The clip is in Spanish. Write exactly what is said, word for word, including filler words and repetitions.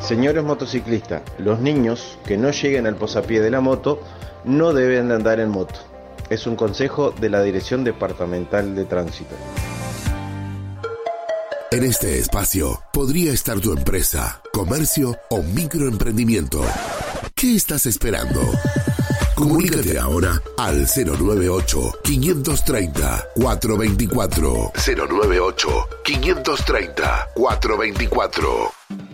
Señores motociclistas, los niños que no lleguen al posapié de la moto no deben de andar en moto. Es un consejo de la Dirección Departamental de Tránsito. En este espacio podría estar tu empresa, comercio o microemprendimiento. ¿Qué estás esperando? Comunícate ahora al cero nueve ocho, cinco tres cero, cuatro dos cuatro. cero nueve ocho, cinco tres cero, cuatro dos cuatro.